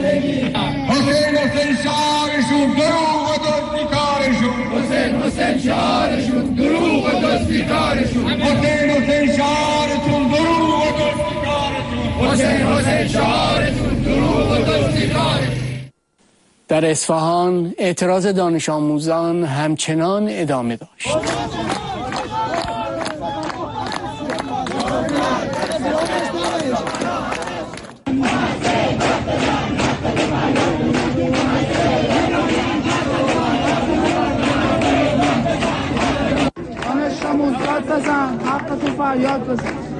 حسین شعارشون دروغ و دزدی کارشون، حسین شعارشون دروغ و دزدی کارشون، حسین شعارشون دروغ و دزدی کارشون، حسین شعارشون دروغ و دزدی کارشون. در اصفهان اعتراض دانش آموزان همچنان ادامه داشت. دانش آموز داد بزن، حقتون فریاد بزن.